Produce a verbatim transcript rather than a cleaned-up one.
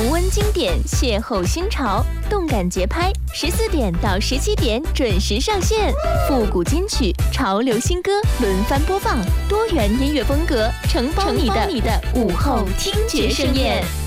重温经典，邂逅新潮，动感节拍，十四点到十七点准时上线。复古金曲、潮流新歌轮番播放，多元音乐风格承包你的午后听觉盛宴。